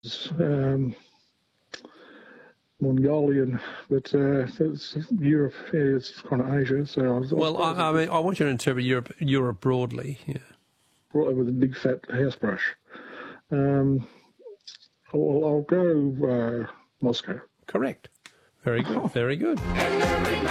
Mongolian, but it's Europe. Yeah, it's kind of Asia. So I mean, I want you to interpret Europe broadly. Yeah. Brought over with a big fat hairbrush. I'll go Moscow. Correct. Very good. Very good.